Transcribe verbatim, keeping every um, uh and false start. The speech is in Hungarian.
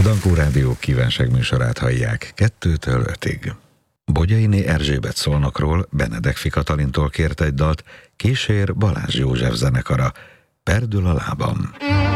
Dankó Rádió kívánság műsorát hallják kettőtől ötig. Bogyainé Erzsébet Szolnokról Benedek Katalintól kért egy dalt, kísér Balázs József zenekara, Perdül a lábam.